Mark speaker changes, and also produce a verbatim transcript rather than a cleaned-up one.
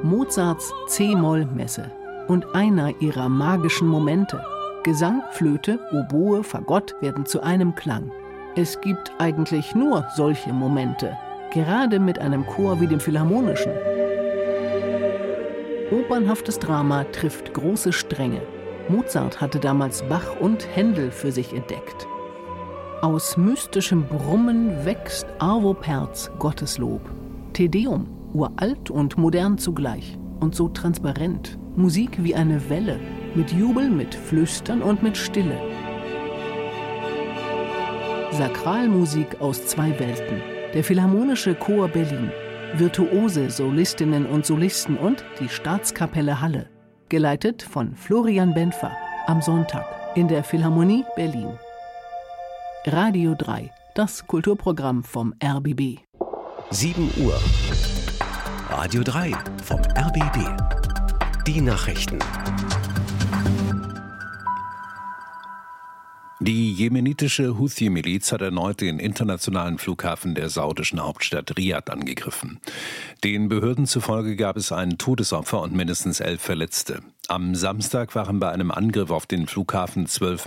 Speaker 1: Mozarts C-Moll-Messe und einer ihrer magischen Momente. Gesang, Flöte, Oboe, Fagott werden zu einem Klang. Es gibt eigentlich nur solche Momente, gerade mit einem Chor wie dem Philharmonischen. Opernhaftes Drama trifft große Stränge. Mozart hatte damals Bach und Händel für sich entdeckt. Aus mystischem Brummen wächst Arvo Pärts Gotteslob. Te Deum, uralt und modern zugleich und so transparent. Musik wie eine Welle, mit Jubel, mit Flüstern und mit Stille. Sakralmusik aus zwei Welten. Der Philharmonische Chor Berlin, virtuose Solistinnen und Solisten und die Staatskapelle Halle, geleitet von Florian Benfer am Sonntag in der Philharmonie Berlin. Radio drei, das Kulturprogramm vom R B B.
Speaker 2: sieben Uhr. Radio drei vom R B B. Die Nachrichten.
Speaker 3: Die jemenitische Houthi-Miliz hat erneut den internationalen Flughafen der saudischen Hauptstadt Riad angegriffen. Den Behörden zufolge gab es ein Todesopfer und mindestens elf Verletzte. Am Samstag waren bei einem Angriff auf den Flughafen zwölf